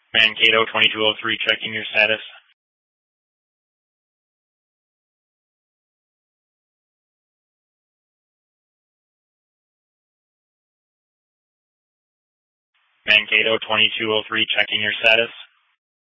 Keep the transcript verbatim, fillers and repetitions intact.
Mankato twenty-two oh three, checking your status. Mankato twenty-two oh three, checking your status.